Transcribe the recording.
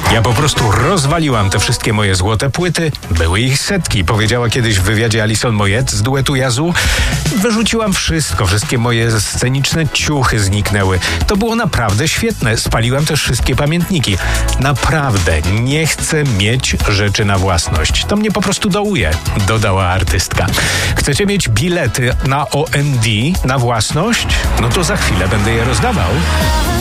Ja po prostu rozwaliłam te wszystkie moje złote płyty. Były ich setki, powiedziała kiedyś w wywiadzie Alison Moyet z duetu Yazoo. Wyrzuciłam wszystko, wszystkie moje sceniczne ciuchy zniknęły. To było naprawdę świetne. Spaliłam też wszystkie pamiętniki. Naprawdę nie chcę mieć rzeczy na własność. To mnie po prostu dołuje, dodała artystka. Chcecie mieć bilety na OND na własność? No to za chwilę będę je rozdawał.